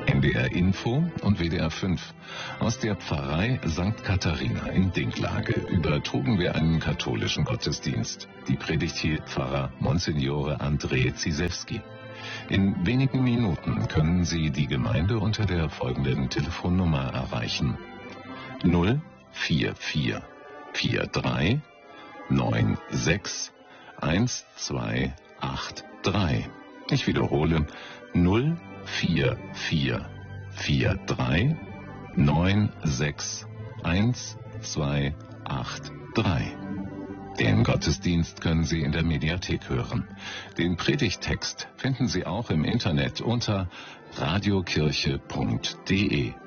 NDR Info und WDR 5. Aus der Pfarrei St. Katharina in Dinklage übertrugen wir einen katholischen Gottesdienst. Die Predigt hielt Pfarrer Monsignore André Zizewski. In wenigen Minuten können Sie die Gemeinde unter der folgenden Telefonnummer erreichen: 044 43 96 1283. Ich wiederhole: 044 43 96 1283. Den Gottesdienst können Sie in der Mediathek hören. Den Predigttext finden Sie auch im Internet unter radiokirche.de.